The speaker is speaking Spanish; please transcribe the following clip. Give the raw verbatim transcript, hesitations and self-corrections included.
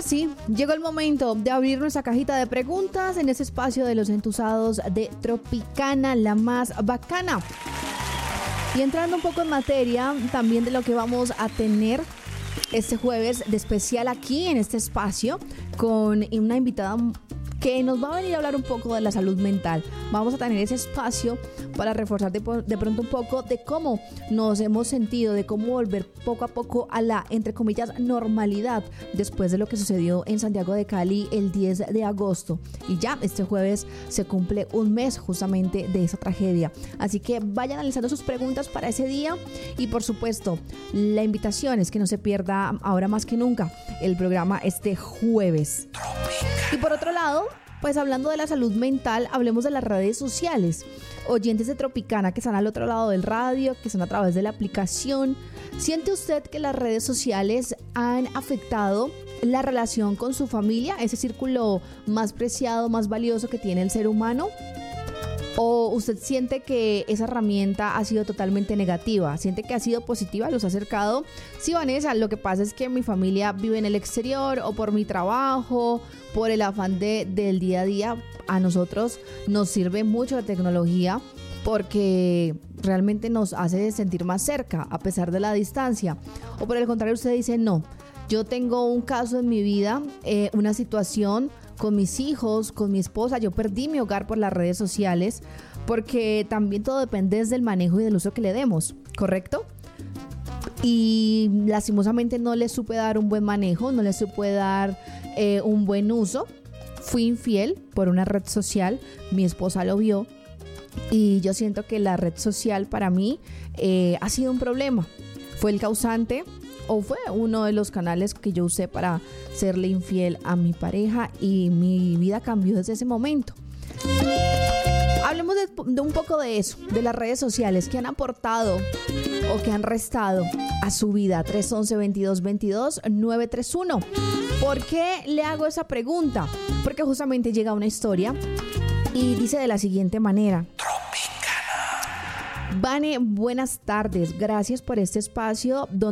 sí, llegó el momento de abrir nuestra cajita de preguntas en este espacio de los entusados de Tropicana, la más bacana. Y entrando un poco en materia también de lo que vamos a tener este jueves de especial aquí en este espacio con una invitada que nos va a venir a hablar un poco de la salud mental. Vamos a tener ese espacio para reforzar de, de pronto un poco de cómo nos hemos sentido, de cómo volver poco a poco a la, entre comillas, normalidad después de lo que sucedió en Santiago de Cali el diez de agosto. Y ya este jueves se cumple un mes justamente de esa tragedia. Así que vayan analizando sus preguntas para ese día y por supuesto la invitación es que no se pierda ahora más que nunca el programa este jueves. Y por otro lado, pues hablando de la salud mental, hablemos de las redes sociales. Oyentes de Tropicana que están al otro lado del radio, que están a través de la aplicación. ¿Siente usted que las redes sociales han afectado la relación con su familia, ese círculo más preciado, más valioso que tiene el ser humano? ¿O usted siente que esa herramienta ha sido totalmente negativa? ¿Siente que ha sido positiva? ¿Los ha acercado? Sí, Vanessa, lo que pasa es que mi familia vive en el exterior o por mi trabajo, por el afán de, del día a día. A nosotros nos sirve mucho la tecnología porque realmente nos hace sentir más cerca a pesar de la distancia. O por el contrario, usted dice, no, yo tengo un caso en mi vida, eh, una situación con mis hijos, con mi esposa, yo perdí mi hogar por las redes sociales, porque también todo depende del manejo y del uso que le demos, ¿correcto? Y lastimosamente no le supe dar un buen manejo, no le supe dar eh, un buen uso. Fui infiel por una red social, mi esposa lo vio y yo siento que la red social para mí eh, ha sido un problema. Fue el causante o fue uno de los canales que yo usé para serle infiel a mi pareja y mi vida cambió desde ese momento. Hablemos de, de un poco de eso, de las redes sociales que han aportado o que han restado a su vida. tres once, veintidós veintidós, nueve tres uno. ¿Por qué le hago esa pregunta? Porque justamente llega una historia y dice de la siguiente manera. Vane, buenas tardes. Gracias por este espacio donde